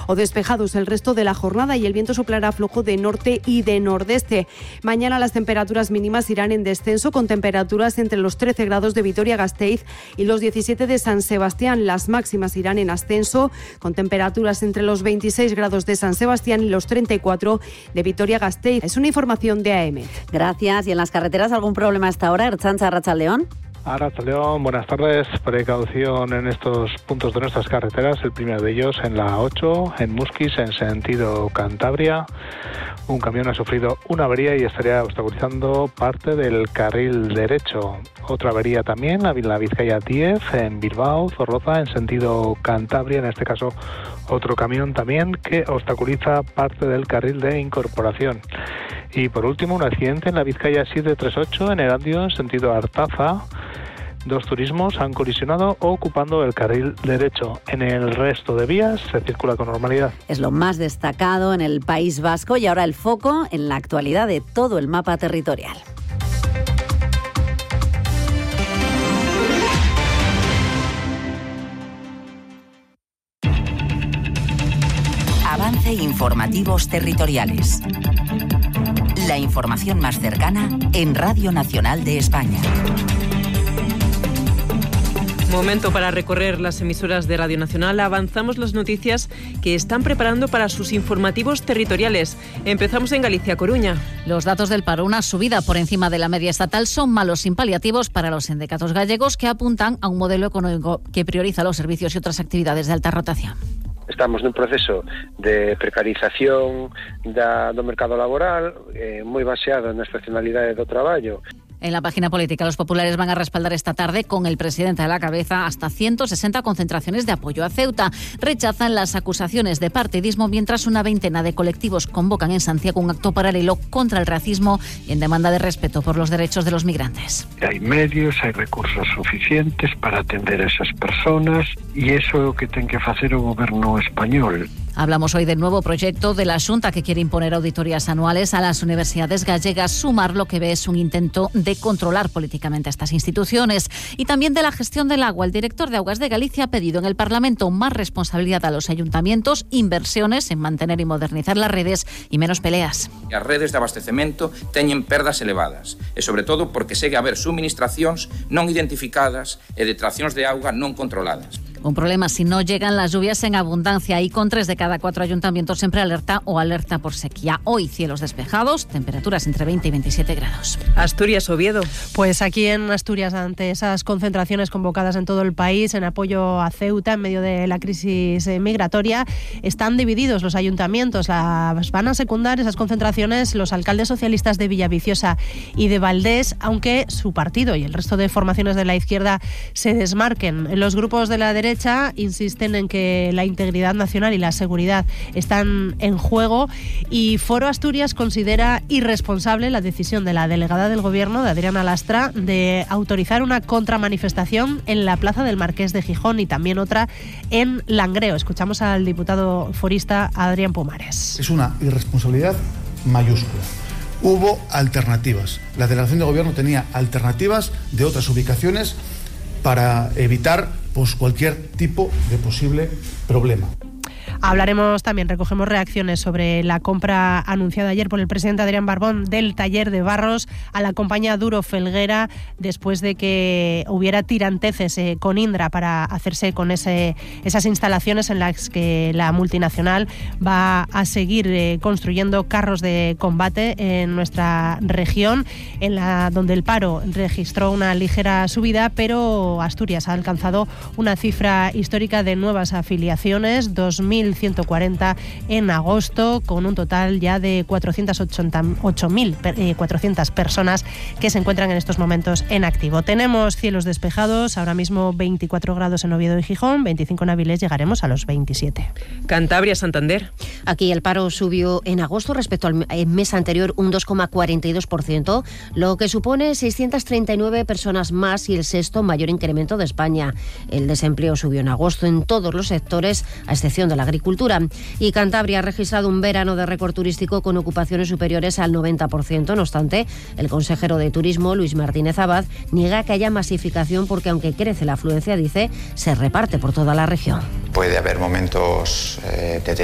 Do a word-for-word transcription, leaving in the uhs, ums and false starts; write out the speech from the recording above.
o despejados el resto de la jornada y el viento soplará flojo de norte y de nordeste. Mañana las temperaturas mínimas irán en descenso, con temperaturas entre los trece grados de Vitoria-Gasteiz y los diecisiete de San Sebastián. Las máximas irán en ascenso, con temperaturas entre los veintiséis grados de San Sebastián y los treinta y cuatro de Vitoria-Gasteiz. Es una información de A E M E T. Gracias. ¿Y en las carreteras algún problema hasta ahora? Ertzaintza, Arratsaldeón. Arratsaldeón, buenas tardes. Precaución en estos puntos de nuestras carreteras. El primero de ellos en la ocho, en Musquis, en sentido Cantabria. Un camión ha sufrido una avería y estaría obstaculizando parte del carril derecho. Otra avería también, la Vizcaya diez, en Bilbao, Zorroza, en sentido Cantabria. En este caso, otro camión también que obstaculiza parte del carril de incorporación. Y por último, un accidente en la Vizcaya siete treinta y ocho, en Erandio, en sentido Artaza. Dos turismos han colisionado ocupando el carril derecho. En el resto de vías se circula con normalidad. Es lo más destacado en el País Vasco y ahora el foco en la actualidad de todo el mapa territorial. Avance Informativos Territoriales. La información más cercana en Radio Nacional de España. Momento para recorrer las emisoras de Radio Nacional. Avanzamos las noticias que están preparando para sus informativos territoriales. Empezamos en Galicia, Coruña. Los datos del paro, una subida por encima de la media estatal, son malos sin paliativos para los sindicatos gallegos, que apuntan a un modelo económico que prioriza los servicios y otras actividades de alta rotación. Estamos nun proceso de precarización da, do mercado laboral, eh, moi baseado na estacionalidade do traballo. En la página política, los populares van a respaldar esta tarde, con el presidente a la cabeza, hasta ciento sesenta concentraciones de apoyo a Ceuta. Rechazan las acusaciones de partidismo, mientras una veintena de colectivos convocan en Santiago un acto paralelo contra el racismo y en demanda de respeto por los derechos de los migrantes. Hay medios, hay recursos suficientes para atender a esas personas y eso é o que ten que facer o goberno español. Hablamos hoy del nuevo proyecto de la Xunta, que quiere imponer auditorías anuales a las universidades gallegas. Sumar lo que ve es un intento de controlar políticamente a estas instituciones. Y también de la gestión del agua. El director de Augas de Galicia ha pedido en el Parlamento más responsabilidad a los ayuntamientos, inversiones en mantener y modernizar las redes y menos peleas. As redes de abastecemento teñen perdas elevadas, e sobre todo porque segue a haber suministracións non identificadas e detraccións de auga non controladas. Un problema si no llegan las lluvias en abundancia, y con tres de cada cuatro ayuntamientos siempre alerta o alerta por sequía. Hoy cielos despejados, temperaturas entre veinte y veintisiete grados. Asturias, Oviedo. Pues aquí en Asturias, ante esas concentraciones convocadas en todo el país en apoyo a Ceuta en medio de la crisis migratoria, están divididos los ayuntamientos. Las van a secundar esas concentraciones los alcaldes socialistas de Villaviciosa y de Valdés, aunque su partido y el resto de formaciones de la izquierda se desmarquen. Los grupos de la derecha insisten en que la integridad nacional y la seguridad están en juego, y Foro Asturias considera irresponsable la decisión de la delegada del Gobierno, de Adriana Lastra, de autorizar una contramanifestación en la plaza del Marqués de Gijón y también otra en Langreo. Escuchamos al diputado forista Adrián Pomares. Es una irresponsabilidad mayúscula. Hubo alternativas. La delegación de Gobierno tenía alternativas de otras ubicaciones para evitar pues, cualquier tipo de posible problema. Hablaremos también, recogemos reacciones sobre la compra anunciada ayer por el presidente Adrián Barbón del taller de Barros a la compañía Duro Felguera, después de que hubiera tiranteces eh, con Indra para hacerse con ese, esas instalaciones en las que la multinacional va a seguir eh, construyendo carros de combate en nuestra región, en la donde el paro registró una ligera subida, pero Asturias ha alcanzado una cifra histórica de nuevas afiliaciones, dos mil ciento cuarenta en agosto, con un total ya de cuatrocientas ocho mil cuatrocientas personas que se encuentran en estos momentos en activo. Tenemos cielos despejados, ahora mismo veinticuatro grados en Oviedo y Gijón, veinticinco en Avilés, llegaremos a los veintisiete. Cantabria, Santander. Aquí el paro subió en agosto respecto al mes anterior un dos coma cuarenta y dos por ciento, lo que supone seiscientas treinta y nueve personas más y el sexto mayor incremento de España. El desempleo subió en agosto en todos los sectores, a excepción de la agricultura. Y Cantabria ha registrado un verano de récord turístico con ocupaciones superiores al noventa por ciento. No obstante, el consejero de Turismo, Luis Martínez Abad, niega que haya masificación porque, aunque crece la afluencia, dice, se reparte por toda la región. Puede haber momentos eh, de